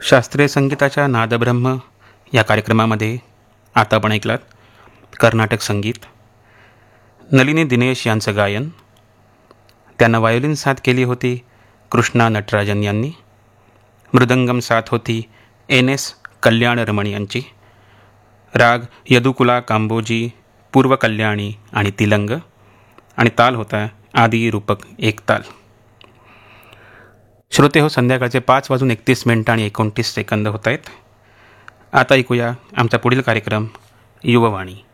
शास्त्रीय संगीताच्या नादब्रह्म या कार्यक्रमामध्ये आता आपण ऐकलात कर्नाटक संगीत. नलिनी दिनेश यांचं गायन. त्यांना वायोलिन साथ केली होती कृष्णा नटराजन यांनी. मृदंगम साथ होती NS कल्याण रमण यांची. राग यदुकुला कांबोजी, पूर्व कल्याणी आणि तिलंग, आणि ताल होता आदी रूपक एक ताल. श्रोते हो, संध्याकाळचे 5:31 आणि 29 सेकंद होत आहेत. आता ऐकूया आमचा पुढील कार्यक्रम युववाणी.